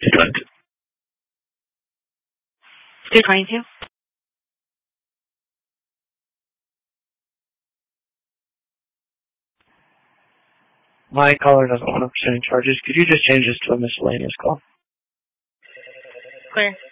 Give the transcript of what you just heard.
222. My caller doesn't want to pursue any charges. Could you just change this to a miscellaneous call? Clear.